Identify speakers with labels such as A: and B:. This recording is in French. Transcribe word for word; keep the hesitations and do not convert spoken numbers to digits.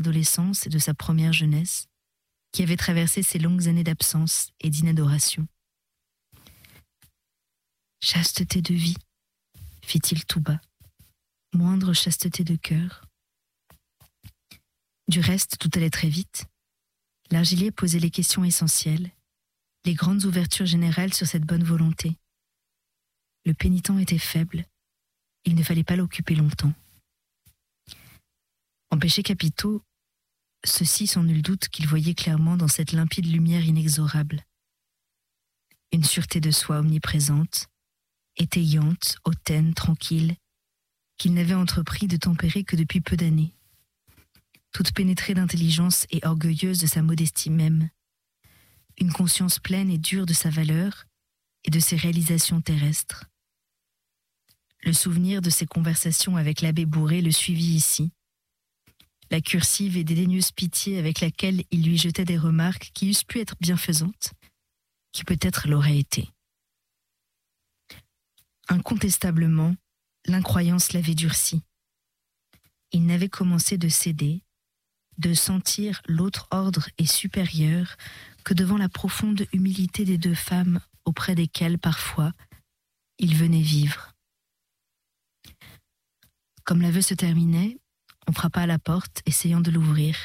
A: adolescence et de sa première jeunesse, qui avait traversé ses longues années d'absence et d'inadoration. « Chasteté de vie », fit-il tout bas, « moindre chasteté de cœur ». Du reste, tout allait très vite. L'Argilier posait les questions essentielles, les grandes ouvertures générales sur cette bonne volonté. Le pénitent était faible, il ne fallait pas l'occuper longtemps. En péchés capitaux, ceci sans nul doute qu'il voyait clairement dans cette limpide lumière inexorable. Une sûreté de soi omniprésente, étayante, hautaine, tranquille, qu'il n'avait entrepris de tempérer que depuis peu d'années. Toute pénétrée d'intelligence et orgueilleuse de sa modestie même, une conscience pleine et dure de sa valeur et de ses réalisations terrestres. Le souvenir de ses conversations avec l'abbé Bourré le suivit ici, la cursive et dédaigneuse pitié avec laquelle il lui jetait des remarques qui eussent pu être bienfaisantes, qui peut-être l'auraient été. Incontestablement, l'incroyance l'avait durci. Il n'avait commencé de céder, de sentir l'autre ordre et supérieur que devant la profonde humilité des deux femmes auprès desquelles, parfois, il venait vivre. Comme l'aveu se terminait, on frappa à la porte, essayant de l'ouvrir.